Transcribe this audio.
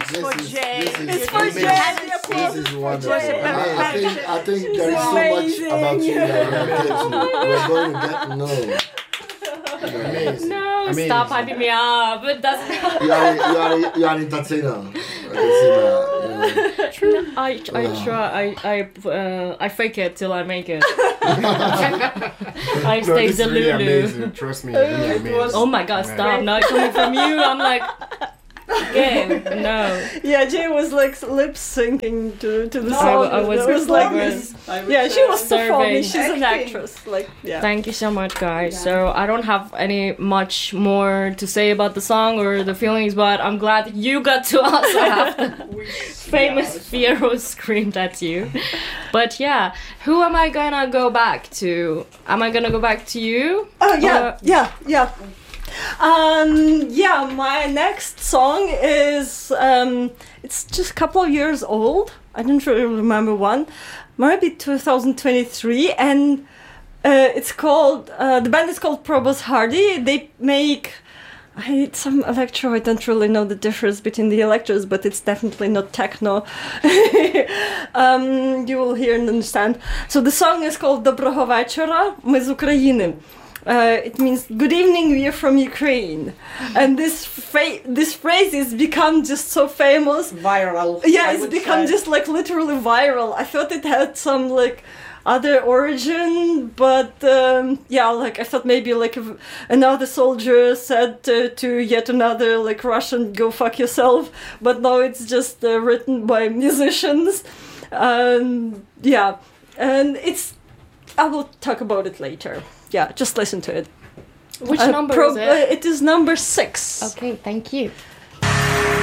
for Jay. It's for Jay. This is wonderful. Jay. I think there is so much about you that we're going to get to know. Amazing. No, Amazing. stop hyping me up. It doesn't. You are entertainer. I can see that. You know. I try. I fake it till I make it. I No, stay this is really Delulu. amazing. Trust me, really amazing. Oh my god, stop. Now it's coming from you. I'm like, okay, no. Yeah, Jay was like lip syncing to the song. I was It was like was- this. Yeah, she was performing. Serving. She's an Acting. actress. Like, yeah. Thank you so much, guys. So I don't have any much more to say about the song or the feelings, but I'm glad you got to also have the famous Fiero screamed at you. But yeah, who am I gonna go back to? Am I gonna go back to you? Oh yeah, Or- yeah. Yeah, my next song is it's just a couple of years old. I don't really remember one. Maybe 2023, and it's called the band is called Probos Hardy. They make some electro. I don't really know the difference between the electros, but it's definitely not techno. You will hear and understand. So the song is called Доброго вечора, ми з України. It means good evening, we are from Ukraine, and this phrase has become just so famous. Viral. Yeah, I it's would become say. just like literally viral. I thought it had some like other origin, but yeah, like I thought maybe like if another soldier said to yet another like Russian, go fuck yourself, but no, it's just written by musicians. Yeah, and I will talk about it later. Yeah, just listen to it. Which number is it? It is number 6. Okay, thank you.